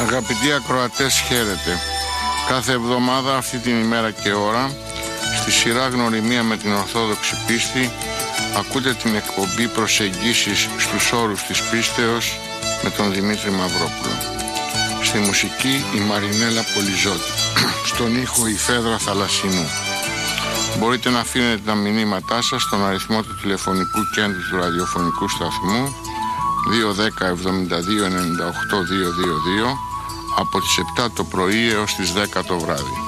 Αγαπητοί ακροατές, χαίρετε. Κάθε εβδομάδα αυτή την ημέρα και ώρα, στη σειρά Γνωριμία με την Ορθόδοξη Πίστη, ακούτε την εκπομπή Προσεγγίσεις στους όρους της πίστεως με τον Δημήτρη Μαυρόπουλο. Στη μουσική η Μαρινέλα Πολυζώτη. Στον ήχο η Φέδρα Θαλασσινού. Μπορείτε να αφήνετε τα μηνύματά σας στον αριθμό του τηλεφωνικού κέντρου του ραδιοφωνικού σταθμού 210 72 98 222 από τις 7 το πρωί έως τις 10 το βράδυ.